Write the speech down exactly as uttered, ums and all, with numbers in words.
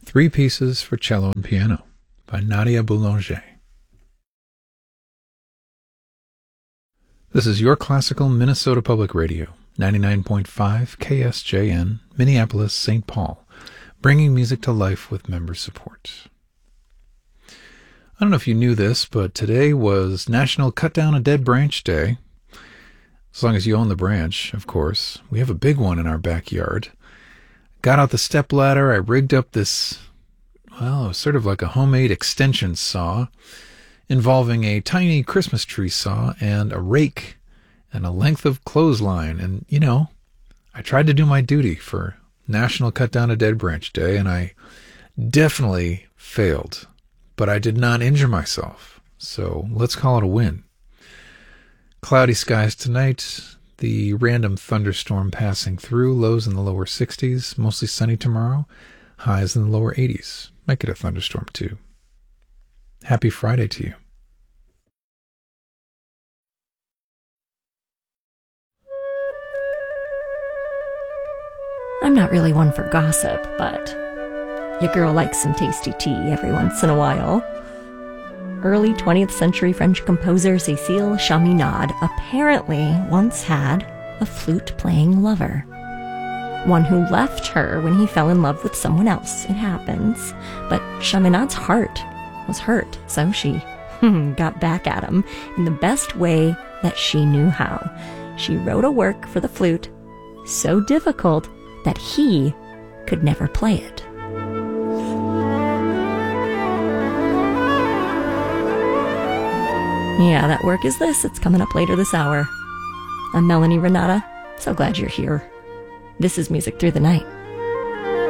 Three Pieces for Cello and Piano by Nadia Boulanger. This is Your Classical Minnesota Public Radio, ninety-nine point five K S J N, Minneapolis, Saint Paul, bringing music to life with member support. I don't know if you knew this, but today was National Cut Down a Dead Branch Day. As long as you own the branch, of course. We have a big one in our backyard. Got out the stepladder, I rigged up this, well, it was sort of like a homemade extension saw involving a tiny Christmas tree saw and a rake and a length of clothesline. And, you know, I tried to do my duty for National Cut Down a Dead Branch Day, and I definitely failed. But I did not injure myself, so let's call it a win. Cloudy skies tonight, the random thunderstorm passing through, lows in the lower sixties, mostly sunny tomorrow, highs in the lower eighties. Might get a thunderstorm too. Happy Friday to you. I'm not really one for gossip, but your girl likes some tasty tea every once in a while. Early twentieth century French composer Cécile Chaminade apparently once had a flute-playing lover. One who left her when he fell in love with someone else. It happens. But Chaminade's heart was hurt, so she got back at him in the best way that she knew how. She wrote a work for the flute so difficult that he could never play it. Yeah, that work is this. It's coming up later this hour. I'm Melanie Renata. So glad you're here. This is Music Through the Night.